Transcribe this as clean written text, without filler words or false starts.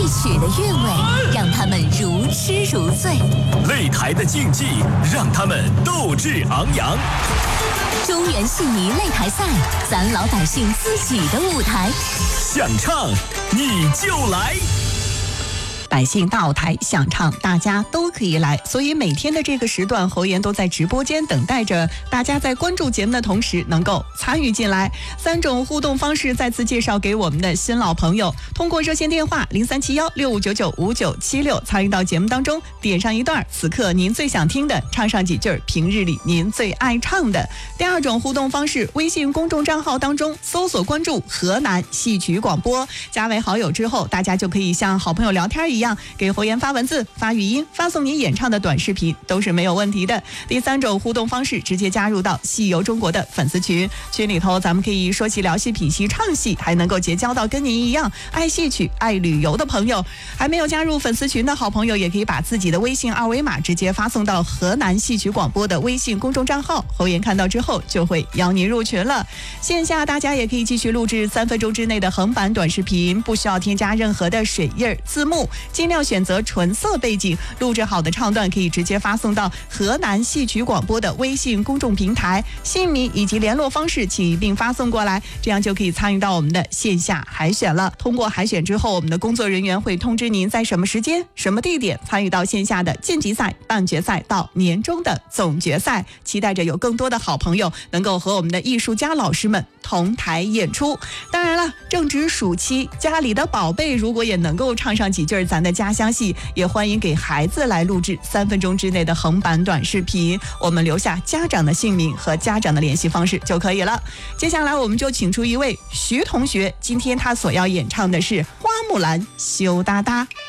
曲的韵味让他们如痴如醉， 擂台的竞技让他们斗志昂扬。 中原戏迷擂台赛，咱老百姓自己的舞台， 想唱你就来。 百姓大舞台想唱，大家都可以来，所以每天的这个时段，侯岩都在直播间等待着大家在关注节目的同时能够参与进来。3种互动方式再次介绍给我们的新老朋友，通过热线电话0371659976参与到节目当中，点上一段此刻您最想听的，唱上几句平日里您最爱唱的。第2种互动方式，微信公众账号当中搜索关注河南戏曲广播，加为好友之后，大家就可以像好朋友聊天一样，给侯岩发文字、发语音、发送您演唱的短视频都是没有问题的。第3种互动方式，直接加入到戏游中国的粉丝群，群里头咱们可以说戏、聊戏、品戏、唱戏，还能够结交到跟您一样爱戏曲、爱旅游的朋友。还没有加入粉丝群的好朋友，也可以把自己的微信2维码直接发送到河南戏曲广播的微信公众账号，侯岩看到之后就会邀您入群了。线下大家也可以继续录制3分钟之内的横版短视频，不需要添加任何的水印、字幕，尽量选择纯色背景，录制好的唱段可以直接发送到河南戏曲广播的微信公众平台，姓名以及联络方式请一并发送过来，这样就可以参与到我们的线下海选了。通过海选之后，我们的工作人员会通知您在什么时间、什么地点参与到线下的晋级赛、半决赛到年终的总决赛，期待着有更多的好朋友能够和我们的艺术家老师们同台演出。当然了，正值暑期，家里的宝贝如果也能够唱上几句咱的家乡戏，也欢迎给孩子来录制3分钟之内的横版短视频，我们留下家长的姓名和家长的联系方式就可以了。接下来我们就请出一位徐同学，今天他所要演唱的是花木兰羞答答。